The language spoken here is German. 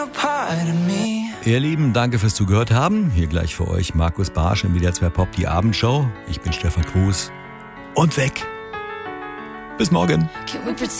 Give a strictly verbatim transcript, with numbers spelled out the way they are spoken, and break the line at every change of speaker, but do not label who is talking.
Ihr Lieben, danke fürs Zugehört haben. Hier gleich für euch Markus Barsch im W D R zwei Pop, die Abendshow. Ich bin Stefan Kruse und weg. Bis morgen.